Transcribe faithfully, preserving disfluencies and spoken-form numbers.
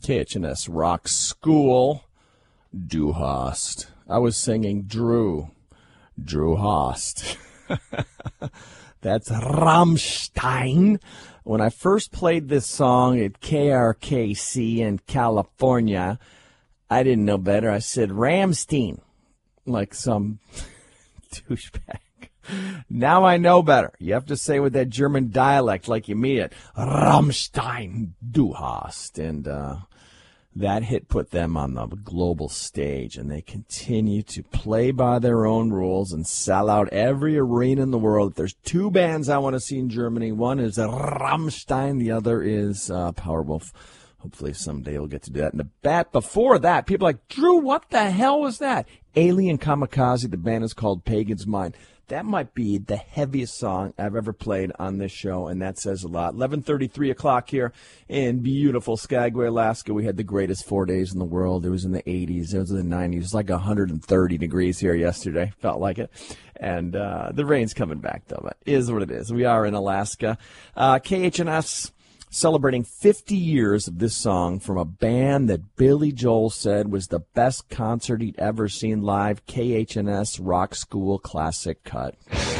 K H N S Rock School, Du Hast. I was singing Drew, Drew Hast. That's Rammstein. When I first played this song at K R K C in California, I didn't know better. I said Rammstein, like some douchebag. Now I know better. You have to say with that German dialect like you mean it. Rammstein, Du Hast. And uh, that hit put them on the global stage, and they continue to play by their own rules and sell out every arena in the world. If there's two bands I want to see in Germany, one is Rammstein, the other is uh, Powerwolf. Hopefully someday we'll get to do that. And the bat before that, people are like, Drew, what the hell was that? Alien Kamikaze, the band is called Pagan's Mind. That might be the heaviest song I've ever played on this show, and that says a lot. eleven thirty, three o'clock here in beautiful Skagway, Alaska. We had the greatest four days in the world. It was in the eighties. It was in the nineties. It was like one hundred thirty degrees here yesterday. Felt like it. And uh, the rain's coming back, though. But it is what it is. We are in Alaska. Uh, K H N S celebrating fifty years of this song from a band that Billy Joel said was the best concert he'd ever seen live, K H N S Rock School Classic Cut.